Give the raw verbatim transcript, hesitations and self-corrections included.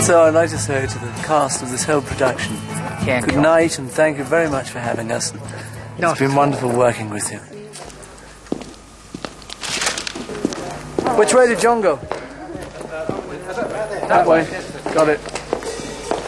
So I'd like to say to the cast of this whole production, Can't good go. night and thank you very much for having us. It's No, been wonderful working with you. Which way did John go? That way. Got it.